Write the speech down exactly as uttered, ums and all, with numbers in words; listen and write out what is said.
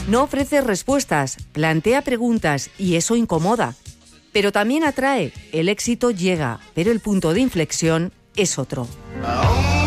No ofrece respuestas, plantea preguntas y eso incomoda. Pero también atrae, el éxito llega, pero el punto de inflexión es otro.